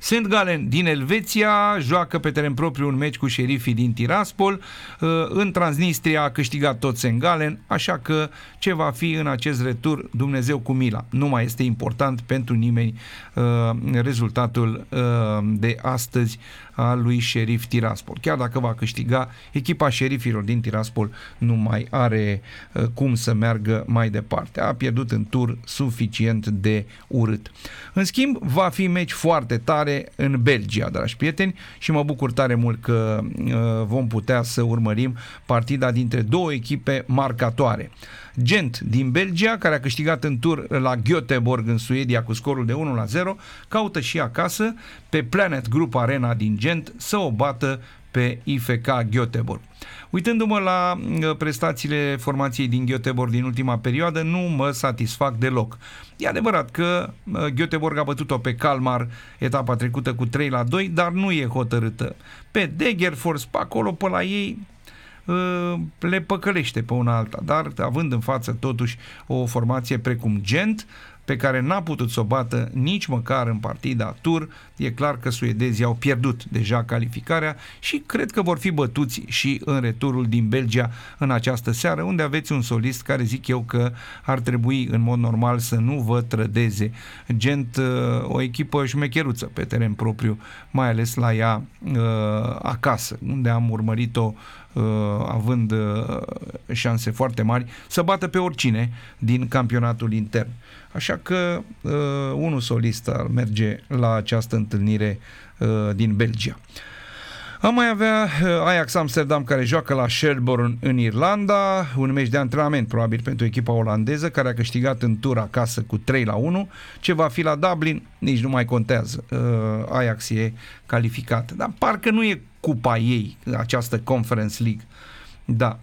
St. Gallen din Elveția joacă pe teren propriu un meci cu șerifii din Tiraspol. În Transnistria a câștigat tot St. Gallen, așa că ce va fi în acest retur, Dumnezeu cu mila. Nu mai este important pentru nimeni rezultatul de astăzi al lui Șerif Tiraspol. Chiar dacă va câștiga, echipa șerifilor din Tiraspol nu mai are cum să meargă mai departe. A pierdut în tur suficient de urât. În schimb, va fi meci foarte tare în Belgia, dragi prieteni, și mă bucur tare mult că vom putea să urmărim partida dintre două echipe marcatoare. Gent din Belgia, care a câștigat în tur la Göteborg în Suedia cu scorul de 1-0, caută și acasă pe Planet Group Arena din Gent să o bată pe IFK Göteborg. Uitându-mă la prestațiile formației din Göteborg din ultima perioadă, nu mă satisfac deloc. E adevărat că Göteborg a bătut-o pe Kalmar etapa trecută cu 3-2, dar nu e hotărâtă. Pe Degerfors, pe acolo, pe la ei, le păcălește pe una alta, dar având în față totuși o formație precum Gent, pe care n-a putut să o bată nici măcar în partida tur, e clar că suedezii au pierdut deja calificarea și cred că vor fi bătuți și în returul din Belgia în această seară, unde aveți un solist care zic eu că ar trebui în mod normal să nu vă trădeze. Gent, o echipă șmecheruță pe teren propriu, mai ales la ea acasă, unde am urmărit-o având șanse foarte mari să bată pe oricine din campionatul intern. Așa că unul solist ar merge la această întâlnire din Belgia. Am mai avea Ajax Amsterdam, care joacă la Shelbourne în Irlanda, un meci de antrenament probabil pentru echipa olandeză, care a câștigat în tur acasă cu 3-1. Ce va fi la Dublin nici nu mai contează. Ajax e calificat, dar parcă nu e cupa ei, această Conference League. Da.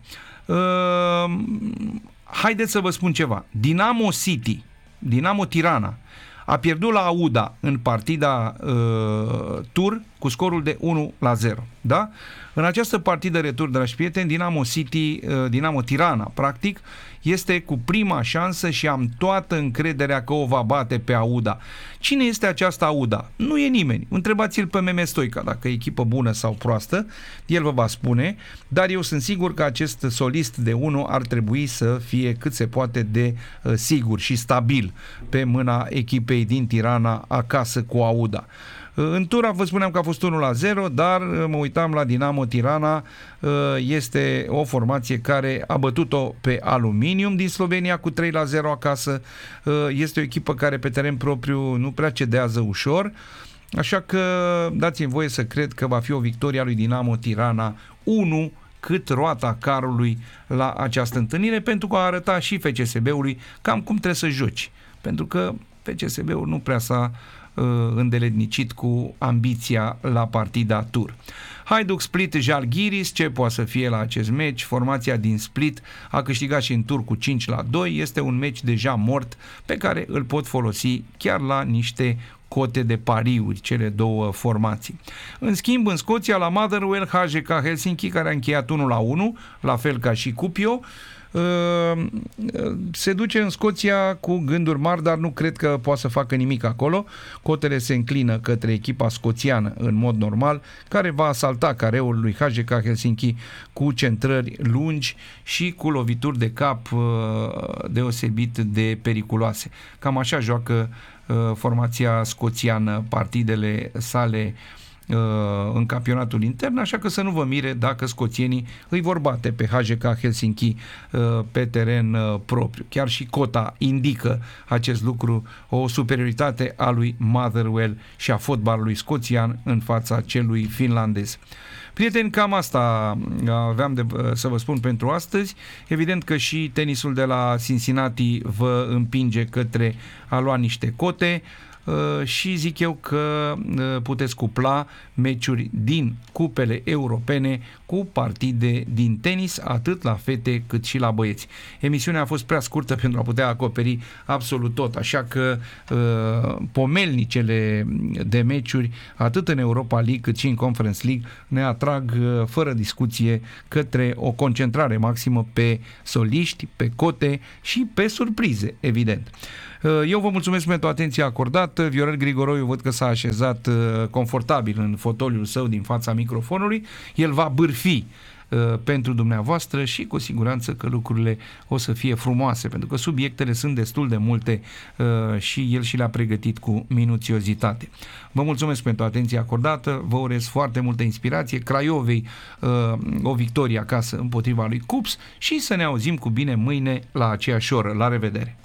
Haideți să vă spun ceva. Dinamo Tirana a pierdut la Auda în partida tur cu scorul de 1-0. Da? În această partidă retur, dragi prieteni, Dinamo Tirana, practic, este cu prima șansă și am toată încrederea că o va bate pe Auda. Cine este această Auda? Nu e nimeni. Întrebați-l pe Meme Stoica dacă e echipă bună sau proastă, el vă va spune, dar eu sunt sigur că acest solist de 1 ar trebui să fie cât se poate de sigur și stabil pe mâna echipei din Tirana acasă cu Auda. În tura vă spuneam că a fost 1-0, dar mă uitam la Dinamo Tirana, este o formație care a bătut-o pe Aluminium din Slovenia cu 3-0 acasă, este o echipă care pe teren propriu nu prea cedează ușor, așa că dați-mi voie să cred că va fi o victorie a lui Dinamo Tirana 1 cât roata carului la această întâlnire, pentru că a arătat și FCSB-ului cam cum trebuie să joci, pentru că FCSB-ul nu prea s-a îndeletnicit cu ambiția la partida tur. Hajduk Split Žalgiris, ce poate să fie la acest meci? Formația din Split a câștigat și în tur cu 5-2, este un meci deja mort pe care îl pot folosi chiar la niște cote de pariuri, cele două formații. În schimb, în Scoția, la Motherwell, HJK Helsinki, care a încheiat 1-1, la fel ca și Kuopio, se duce în Scoția cu gânduri mari, dar nu cred că poate să facă nimic acolo. Cotele se înclină către echipa scoțiană în mod normal, care va asalta careul lui HJK Helsinki cu centrări lungi și cu lovituri de cap deosebit de periculoase. Cam așa joacă formația scoțiană partidele sale în campionatul intern, așa că să nu vă mire dacă scoțienii îi vor bate pe HJK Helsinki pe teren propriu. Chiar și cota indică acest lucru, o superioritate a lui Motherwell și a fotbalului scoțian în fața celui finlandez. Prieteni, cam asta aveam să vă spun pentru astăzi. Evident că și tenisul de la Cincinnati vă împinge către a lua niște cote și zic eu că puteți cupla meciuri din cupele europene cu partide din tenis, atât la fete cât și la băieți. Emisiunea a fost prea scurtă pentru a putea acoperi absolut tot, așa că pomelnicele de meciuri, atât în Europa League cât și în Conference League, ne atrag fără discuție către o concentrare maximă pe soliști, pe cote și pe surprize, evident. Eu vă mulțumesc pentru atenția acordată. așezat, Viorel Grigoroiu văd că s-a așezat confortabil în fotoliul său din fața microfonului. El va bârfi pentru dumneavoastră și cu siguranță că lucrurile o să fie frumoase, pentru că subiectele sunt destul de multe și el și le-a pregătit cu minuțiozitate. Vă mulțumesc pentru atenția acordată, vă urez foarte multă inspirație, Craiovei o victorie acasă împotriva lui Cups și să ne auzim cu bine mâine la aceeași oră. La revedere!